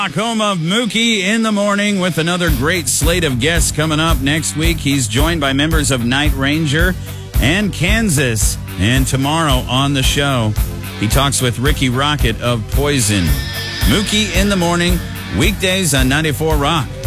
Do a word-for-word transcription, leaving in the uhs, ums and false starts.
Home of Mookie in the morning with another great slate of guests coming up next week. He's joined by members of Night Ranger and Kansas. And tomorrow on the show, he talks with Ricky Rocket of Poison. Mookie in the morning, weekdays on ninety-four Rock.